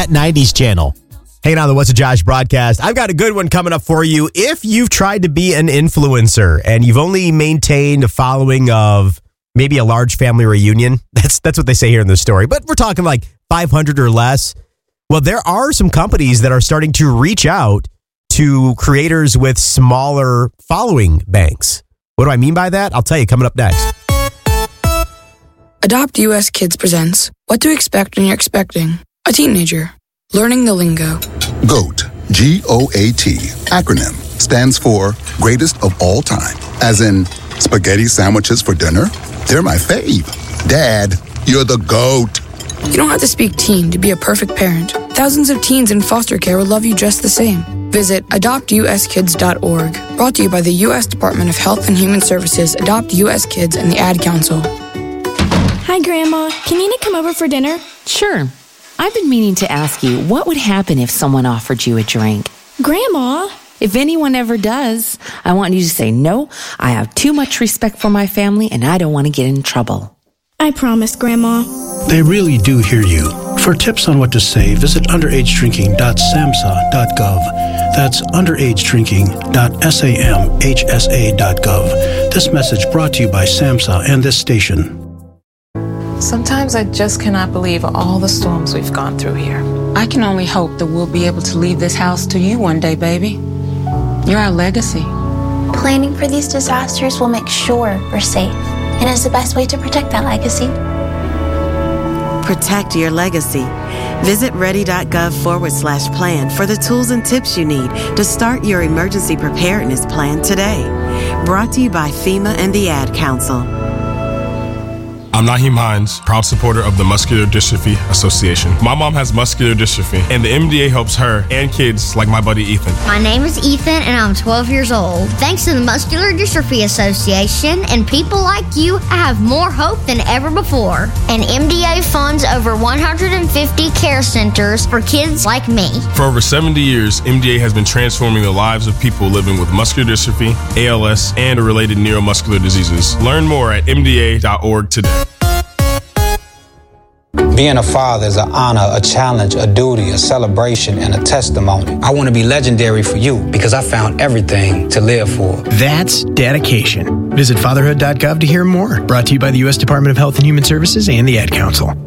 that 90s channel. Hanging on the What's a Josh broadcast. I've got a good one coming up for you. If you've tried to be an influencer and you've only maintained a following of maybe a large family reunion, that's what they say here in the story, but we're talking like 500 or less. Well, there are some companies that are starting to reach out to creators with smaller following banks. What do I mean by that? I'll tell you coming up next. Adopt US Kids presents What to Expect When You're Expecting a Teenager. Learning the lingo. GOAT, G-O-A-T, acronym, stands for Greatest of All Time. As in, spaghetti sandwiches for dinner? They're my fave. Dad, you're the GOAT. You don't have to speak teen to be a perfect parent. Thousands of teens in foster care will love you just the same. Visit adoptuskids.org. Brought to you by the U.S. Department of Health and Human Services, Adopt U.S. Kids, and the Ad Council. Hi, Grandma. Can Nina come over for dinner? Sure. I've been meaning to ask you, what would happen if someone offered you a drink? Grandma! If anyone ever does, I want you to say, no, I have too much respect for my family and I don't want to get in trouble. I promise, Grandma. They really do hear you. For tips on what to say, visit underagedrinking.samhsa.gov. That's underagedrinking.samhsa.gov. This message brought to you by SAMHSA and this station. Sometimes I just cannot believe all the storms we've gone through here. I can only hope that we'll be able to leave this house to you one day, baby. You're our legacy. Planning for these disasters will make sure we're safe, and is the best way to protect that legacy. Protect your legacy. Visit ready.gov/plan for the tools and tips you need to start your emergency preparedness plan today. Brought to you by FEMA and the Ad Council. I'm Naheem Hines, proud supporter of the Muscular Dystrophy Association. My mom has muscular dystrophy, and the MDA helps her and kids like my buddy Ethan. My name is Ethan, and I'm 12 years old. Thanks to the Muscular Dystrophy Association and people like you, I have more hope than ever before. And MDA funds over 150 care centers for kids like me. For over 70 years, MDA has been transforming the lives of people living with muscular dystrophy, ALS, and related neuromuscular diseases. Learn more at MDA.org today. Being a father is an honor, a challenge, a duty, a celebration, and a testimony. I want to be legendary for you because I found everything to live for. That's dedication. Visit fatherhood.gov to hear more. Brought to you by the U.S. Department of Health and Human Services and the Ad Council.